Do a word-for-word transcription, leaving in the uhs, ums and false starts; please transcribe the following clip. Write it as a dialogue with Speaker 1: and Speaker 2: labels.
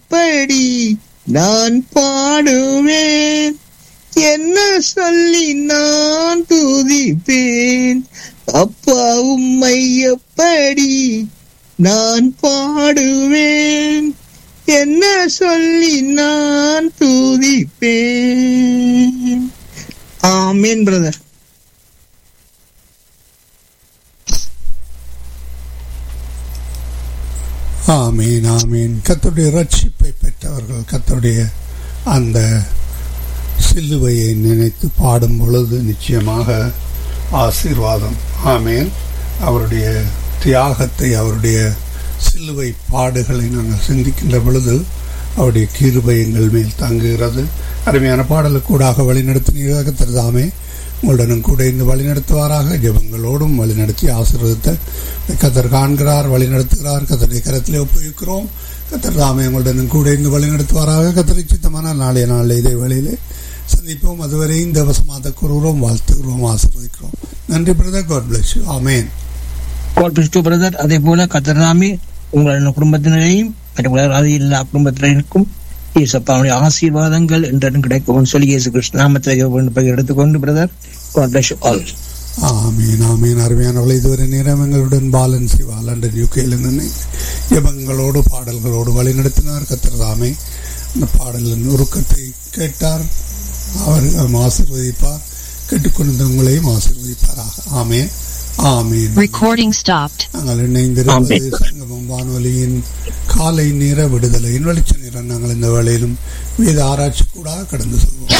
Speaker 1: எப்படி நான் பாடுவேன், என்ன சொல்லி நான் துதிப்பேன். அப்பா உம்மை எப்படி நான் பாடுவேன், என்ன சொல்லி நான் துதிப்பேன். ஆமென் பிரதர்.
Speaker 2: ஆமீன் ஆமீன். கர்த்தருடைய ரட்சிப்பை பெற்றவர்கள் கர்த்தருடைய அந்த சிலுவையை நினைத்து பாடும் பொழுது நிச்சயமாக ஆசீர்வாதம். ஆமீன். அவருடைய தியாகத்தை, அவருடைய சிலுவை பாடுகளை நாங்கள் சிந்திக்கின்ற பொழுது அவருடைய கிருபை எங்கள் மேல் தங்குகிறது. அருமையான பாடலுக்கூடாக வழிநடத்தினீர்கள் கர்த்தர்தாமே உங்களுடனும் கூட இந்த வழிநடத்துவாராக. ஜெபங்களோடும் வழிநடத்தி ஆசீர்வாதத்தை கர்த்தர் காண்கிறார், வழிநடத்துகிறார். கர்த்தருடைய கரத்திலே ஒப்புவிக்கிறோம். கர்த்தர் தாமே உங்களுடனும் கூட இந்த வழிநடத்துவாராக. கர்த்தரை சித்தமான நாளைய நாளில் இதே வேளையிலே சந்திப்போம். அதுவரை இந்த வசமாத கூறுகிறோம், வாழ்த்துகிறோம், ஆசீர்வதிக்கிறோம். நன்றி brother. God bless you. Amen.
Speaker 1: God bless you brother. அதே போல கர்த்தர் தாமே உங்களுடைய குடும்பத்தினரையும் எல்லா குடும்பத்தினருக்கும் இயேசுப்பாவுடைய ஆசீர்வாதங்கள் என்றும் கிடைக்கும் சொல்லி இயேசு கிறிஸ்து நாமத்தை எடுத்துக்கொண்டு brother. God bless you all.
Speaker 2: ஆமீன் ஆமீன். அருமையானவர்கள், இதுவரை நேரம் எங்களுடன் பாலன் சிவா லண்டன் யூகேயிலிருந்து ஜெபங்களோடு பாடல்களோடு வழி நடத்தினார். கர்த்தர் தாமே அந்த பாடலின் உருக்கத்தை கேட்டார். அவர் ஆசீர்வதிப்பார். கேட்டுக்கொண்ட உங்களையும் ஆசீர்வதிப்பாராக. ஆமேன் ஆமீன்.
Speaker 3: Recording stopped.
Speaker 2: நாங்கள் இணைந்திருப்பது சங்கமம் வானொலியின் காலை நேர விடுதலையின் வெளிச்ச நேரம். நாங்கள் இந்த வேளையிலும் வேத ஆராய்ச்சி கூட கடந்து செல்வோம்.